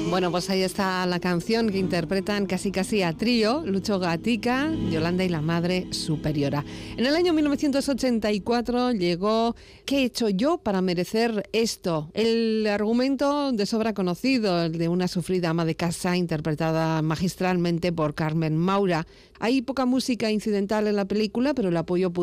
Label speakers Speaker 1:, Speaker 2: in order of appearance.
Speaker 1: Bueno, pues ahí está la canción que interpretan casi a trío, Lucho Gatica, Yolanda y la Madre Superiora. En el año 1984 llegó ¿Qué he hecho yo para merecer esto? El argumento de sobra conocido, el de una sufrida ama de casa interpretada magistralmente por Carmen Maura. Hay poca música incidental en la película, pero el apoyo